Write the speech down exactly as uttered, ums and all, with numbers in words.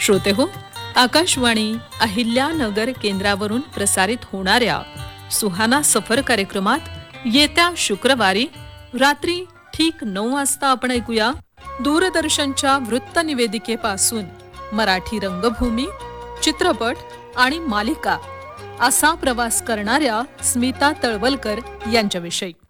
श्रोते हो, आकाशवाणी अहिल्यानगर केंद्रावरून प्रसारित होणाऱ्या सुहाना सफर कार्यक्रमात येत्या शुक्रवारी रात्री ठीक नऊ वाजता आपण ऐकूया दूरदर्शनच्या वृत्त निवेदिकेपासून मराठी रंगभूमी, चित्रपट आणि मालिका असा प्रवास करणाऱ्या स्मिता तळवलकर यांच्याविषयी.